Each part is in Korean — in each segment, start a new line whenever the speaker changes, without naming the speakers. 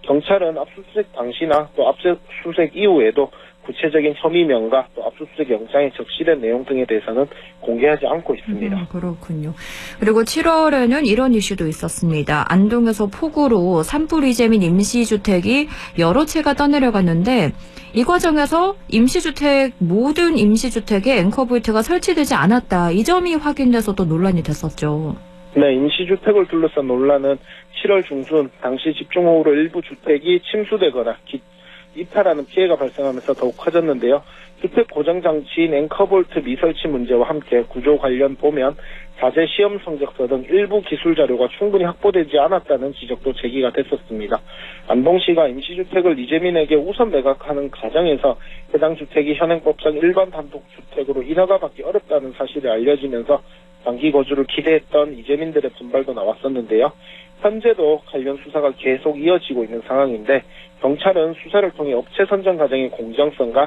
경찰은 압수수색 당시나 또 압수수색 이후에도 구체적인 혐의명과 또 압수수색 영장에 적시된 내용 등에 대해서는 공개하지 않고 있습니다.
그렇군요. 그리고 7월에는 이런 이슈도 있었습니다. 안동에서 폭우로 산불 이재민 임시주택이 여러 채가 떠내려갔는데 이 과정에서 모든 임시주택에 앵커볼트가 설치되지 않았다. 이 점이 확인돼서 또 논란이 됐었죠.
네, 임시주택을 둘러싼 논란은 7월 중순 당시 집중호우로 일부 주택이 침수되거나 이탈하는 피해가 발생하면서 더욱 커졌는데요. 주택 고정장치인 앵커볼트 미설치 문제와 함께 구조 관련 보면 자재 시험 성적서 등 일부 기술 자료가 충분히 확보되지 않았다는 지적도 제기가 됐었습니다. 안동시가 임시주택을 이재민에게 우선 매각하는 과정에서 해당 주택이 현행법상 일반 단독주택으로 인허가 받기 어렵다는 사실이 알려지면서 장기 거주를 기대했던 이재민들의 반발도 나왔었는데요. 현재도 관련 수사가 계속 이어지고 있는 상황인데 경찰은 수사를 통해 업체 선정 과정의 공정성과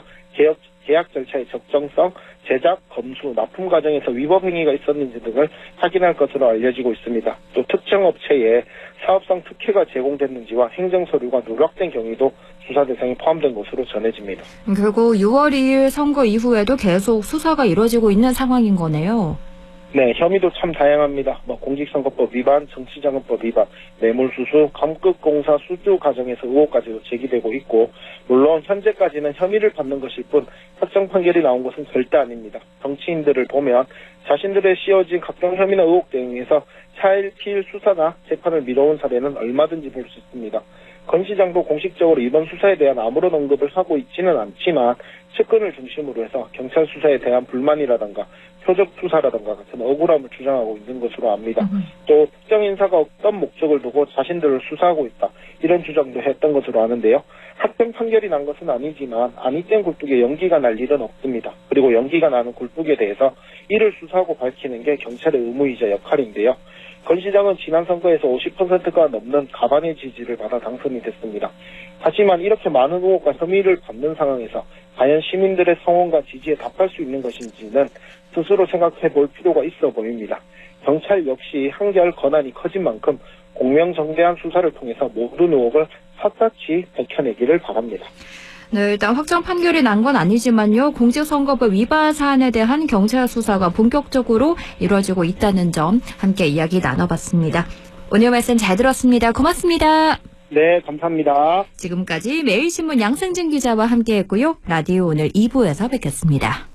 계약 절차의 적정성, 제작, 검수, 납품 과정에서 위법 행위가 있었는지 등을 확인할 것으로 알려지고 있습니다. 또 특정 업체에 사업상 특혜가 제공됐는지와 행정서류가 누락된 경위도 수사 대상에 포함된 것으로 전해집니다.
결국 6월 2일 선거 이후에도 계속 수사가 이루어지고 있는 상황인 거네요.
네, 혐의도 참 다양합니다. 공직선거법 위반, 정치자금법 위반, 뇌물수수, 감급공사 수주 과정에서 의혹까지도 제기되고 있고, 물론 현재까지는 혐의를 받는 것일 뿐 확정 판결이 나온 것은 절대 아닙니다. 정치인들을 보면 자신들의 씌워진 각종 혐의나 의혹 대응에서 차일피일 수사나 재판을 미뤄온 사례는 얼마든지 볼 수 있습니다. 권 시장도 공식적으로 이번 수사에 대한 아무런 언급을 하고 있지는 않지만 측근을 중심으로 해서 경찰 수사에 대한 불만이라든가 표적 수사라든가 같은 억울함을 주장하고 있는 것으로 압니다. 또 특정 인사가 어떤 목적을 두고 자신들을 수사하고 있다. 이런 주장도 했던 것으로 아는데요. 확정 판결이 난 것은 아니지만 안익된 굴뚝에 연기가 날 일은 없습니다. 그리고 연기가 나는 굴뚝에 대해서 이를 수사하고 밝히는 게 경찰의 의무이자 역할인데요. 권 시장은 지난 선거에서 50%가 넘는 가반의 지지를 받아 당선이 됐습니다. 하지만 이렇게 많은 의혹과 혐의를 받는 상황에서 과연 시민들의 성원과 지지에 답할 수 있는 것인지는 스스로 생각해 볼 필요가 있어 보입니다. 경찰 역시 한결 권한이 커진 만큼 공명정대한 수사를 통해서 모든 의혹을 샅샅이 밝혀내기를 바랍니다.
네, 일단 확정 판결이 난 건 아니지만요. 공직선거법 위반 사안에 대한 경찰 수사가 본격적으로 이루어지고 있다는 점 함께 이야기 나눠봤습니다. 오늘 말씀 잘 들었습니다. 고맙습니다.
네, 감사합니다.
지금까지 매일신문 양승진 기자와 함께했고요. 라디오 오늘 2부에서 뵙겠습니다.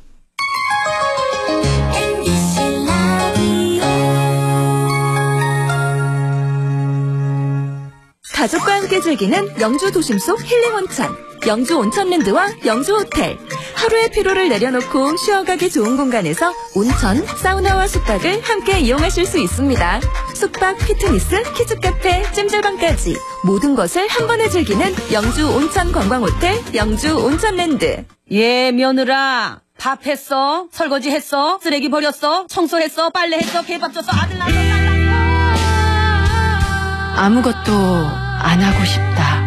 가족과 함께 즐기는 영주 도심 속 힐링 온천. 영주 온천랜드와 영주 호텔. 하루의 피로를 내려놓고 쉬어가기 좋은 공간에서 온천, 사우나와 숙박을 함께 이용하실 수 있습니다. 숙박, 피트니스, 키즈카페, 찜질방까지 모든 것을 한 번에 즐기는 영주 온천 관광호텔, 영주 온천랜드.
예, 며느라. 밥 했어? 설거지 했어? 쓰레기 버렸어? 청소했어? 빨래했어? 개밥 줬어? 아들 낳았어?
아무것도 안 하고 싶다.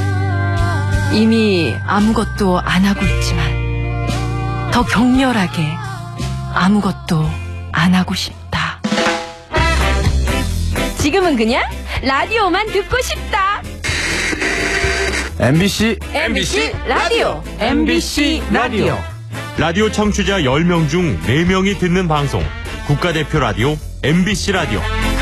이미 아무것도 안 하고 있지만 더 격렬하게 아무것도 안 하고 싶다.
지금은 그냥 라디오만 듣고 싶다.
MBC
라디오.
MBC 라디오.
라디오 청취자 10명 중 4명이 듣는 방송. 국가대표 라디오 MBC 라디오.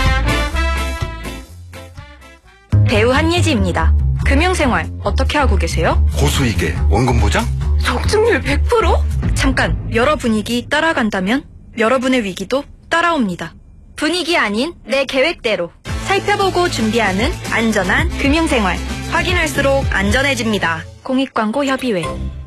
배우 한예지입니다. 금융생활 어떻게 하고 계세요?
고수익에 원금 보장?
적중률 100%? 잠깐, 여러 분위기 따라간다면 여러분의 위기도 따라옵니다. 분위기 아닌 내 계획대로 살펴보고 준비하는 안전한 금융생활. 확인할수록 안전해집니다. 공익광고 협의회.